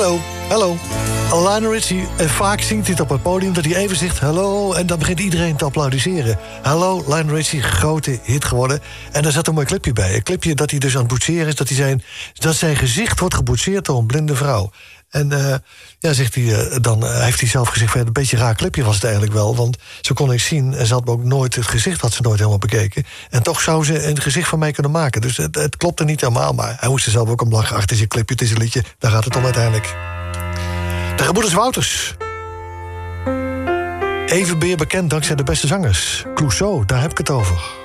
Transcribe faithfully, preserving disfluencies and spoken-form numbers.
Hallo, hallo. Lionel Richie, en vaak zingt hij het op het podium dat hij even zegt hallo en dan begint iedereen te applaudisseren. Hallo, Lionel Richie, grote hit geworden. En daar zat een mooi clipje bij. Een clipje dat hij dus aan het boetseren is, dat, hij zijn, dat zijn gezicht wordt geboetseerd door een blinde vrouw. En uh, ja, zegt hij, uh, dan uh, heeft hij zelf gezegd, een beetje een raar clipje was het eigenlijk wel. Want zo kon ik zien, en ze had me ook nooit, het gezicht had ze nooit helemaal bekeken. En toch zou ze een gezicht van mij kunnen maken. Dus het, het klopte niet helemaal, maar hij moest er zelf ook om lachen. Ach, het is een clipje, het is een liedje, daar gaat het om uiteindelijk. De gebroeders Wouters. Even meer bekend dankzij de beste zangers. Clouseau, daar heb ik het over.